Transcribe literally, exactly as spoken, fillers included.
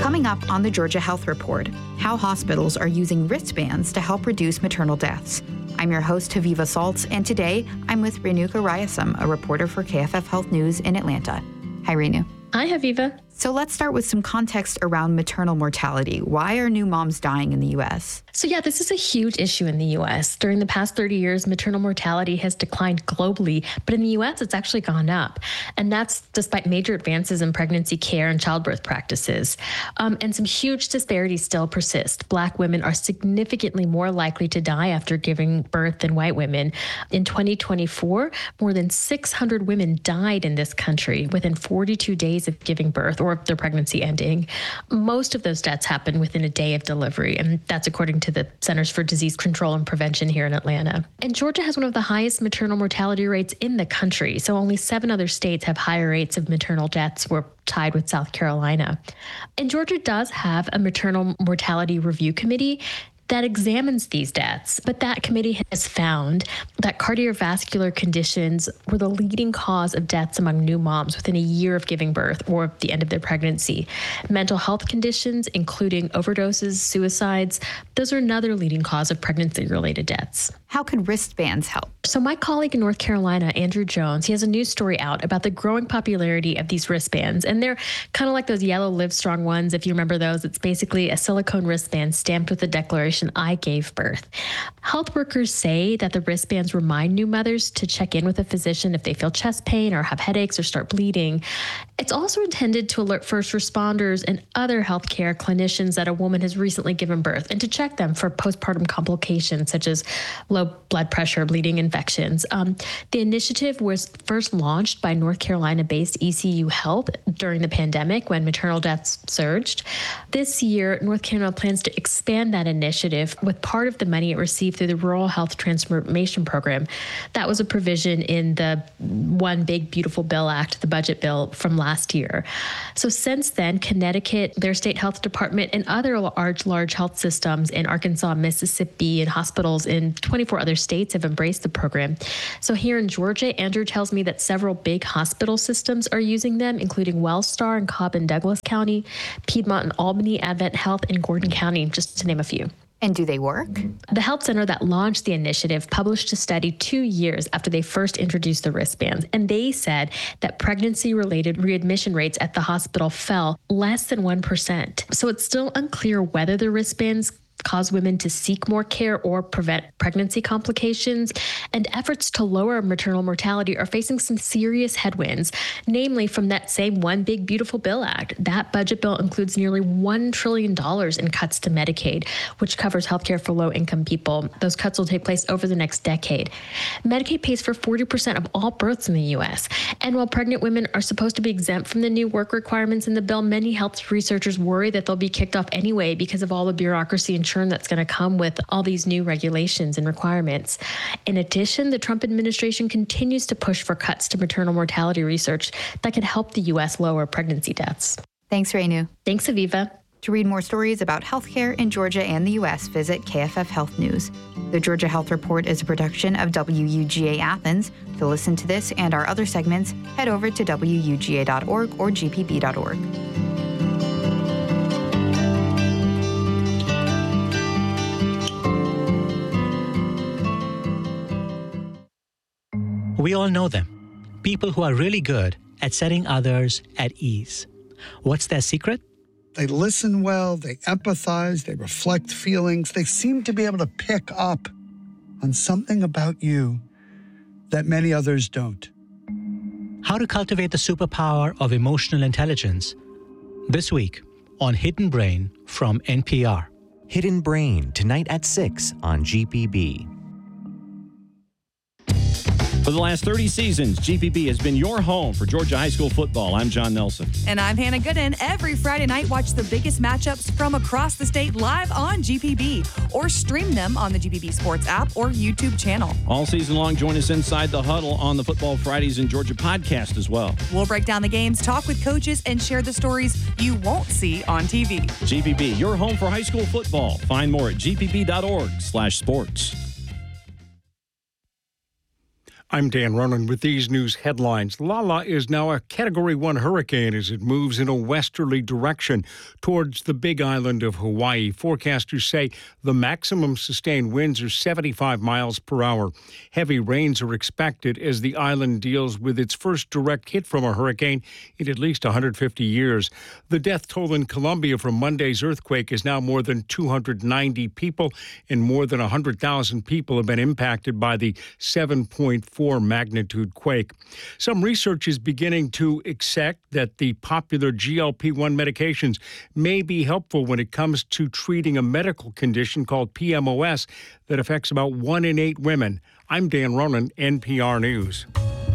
Coming up on the Georgia Health Report, how hospitals are using wristbands to help reduce maternal deaths. I'm your host, Haviva Saltz, and today I'm with Renuka Ryasam, a reporter for K F F Health News in Atlanta. Hi, Renu. Hi, Haviva. So let's start with some context around maternal mortality. Why are new moms dying in the U S? So yeah, this is a huge issue in the U S. During the past thirty years, maternal mortality has declined globally, but in the U S, it's actually gone up. And that's despite major advances in pregnancy care and childbirth practices. Um, and some huge disparities still persist. Black women are significantly more likely to die after giving birth than white women. In twenty twenty-four, more than six hundred women died in this country within forty-two days of giving birth or their pregnancy ending. Most of those deaths happen within a day of delivery, and that's according to the Centers for Disease Control and Prevention here in Atlanta. And Georgia has one of the highest maternal mortality rates in the country, so only seven other states have higher rates of maternal deaths. We're tied with South Carolina. And Georgia does have a maternal mortality review committee that examines these deaths. But that committee has found that cardiovascular conditions were the leading cause of deaths among new moms within a year of giving birth or the end of their pregnancy. Mental health conditions, including overdoses, suicides, those are another leading cause of pregnancy-related deaths. How could wristbands help? So my colleague in North Carolina, Andrew Jones, he has a news story out about the growing popularity of these wristbands. And they're kind of like those yellow Livestrong ones, if you remember those. It's basically a silicone wristband stamped with the declaration, I gave birth. Health workers say that the wristbands remind new mothers to check in with a physician if they feel chest pain or have headaches or start bleeding. It's also intended to alert first responders and other healthcare clinicians that a woman has recently given birth and to check them for postpartum complications such as low blood pressure, bleeding, infections. Um, the initiative was first launched by North Carolina-based E C U Health during the pandemic when maternal deaths surged. This year, North Carolina plans to expand that initiative with part of the money it received through the Rural Health Transformation Program. That was a provision in the One Big Beautiful Bill Act, the budget bill from last year. So since then, Connecticut, their state health department, and other large, large health systems in Arkansas, Mississippi, and hospitals in twenty-four other states have embraced the program. So here in Georgia, Andrew tells me that several big hospital systems are using them, including Wellstar in Cobb and Douglas County, Piedmont and Albany, Advent Health in Gordon County, just to name a few. And do they work? The health center that launched the initiative published a study two years after they first introduced the wristbands, and they said that pregnancy-related readmission rates at the hospital fell less than one percent. So it's still unclear whether the wristbands cause women to seek more care or prevent pregnancy complications, and efforts to lower maternal mortality are facing some serious headwinds, namely from that same One Big Beautiful Bill Act. That budget bill includes nearly one trillion dollars in cuts to Medicaid, which covers healthcare for low-income people. Those cuts will take place over the next decade. Medicaid pays for forty percent of all births in the U S, and while pregnant women are supposed to be exempt from the new work requirements in the bill, many health researchers worry that they'll be kicked off anyway because of all the bureaucracy and churn that's going to come with all these new regulations and requirements. In addition, the Trump administration continues to push for cuts to maternal mortality research that could help the U S lower pregnancy deaths. Thanks, Renu. Thanks, Aviva. To read more stories about healthcare in Georgia and the U S, visit K F F Health News. The Georgia Health Report is a production of W U G A Athens. To listen to this and our other segments, head over to W U G A dot org or G P B dot org. We all know them. People who are really good at setting others at ease. What's their secret? They listen well, they empathize, they reflect feelings. They seem to be able to pick up on something about you that many others don't. How to cultivate the superpower of emotional intelligence. This week on Hidden Brain from N P R. Hidden Brain, tonight at six on G P B. For the last thirty seasons, G P B has been your home for Georgia high school football. I'm John Nelson. And I'm Hannah Gooden. Every Friday night, watch the biggest matchups from across the state live on G P B or stream them on the G P B Sports app or YouTube channel. All season long, join us inside the huddle on the Football Fridays in Georgia podcast as well. We'll break down the games, talk with coaches, and share the stories you won't see on T V. G P B, your home for high school football. Find more at g p b dot org slash sports. I'm Dan Ronan with these news headlines. Lala is now a Category one hurricane as it moves in a westerly direction towards the Big Island of Hawaii. Forecasters say the maximum sustained winds are seventy-five miles per hour. Heavy rains are expected as the island deals with its first direct hit from a hurricane in at least one hundred fifty years. The death toll in Colombia from Monday's earthquake is now more than two hundred ninety people, and more than one hundred thousand people have been impacted by the seven point four magnitude quake. Some research is beginning to accept that the popular G L P one medications may be helpful when it comes to treating a medical condition called P M O S that affects about one in eight women. I'm Dan Ronan, N P R News.